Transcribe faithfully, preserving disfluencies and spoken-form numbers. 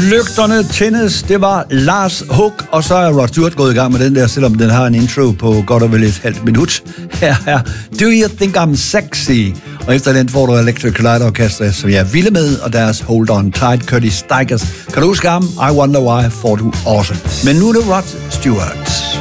Lygterne tændes, det var Lars Hook, og så er Rod Stewart gået i gang med den der, selvom den har en intro på godt og vel et halvt minut. Her er Do You Think I'm Sexy? Og efter den får du Electric Light Orchestra, som jeg er vilde med, og deres Hold On Tight, Curtis Stigers. Kan du huske ham? I Wonder Why får du også. Men nu er det Rod Stewart.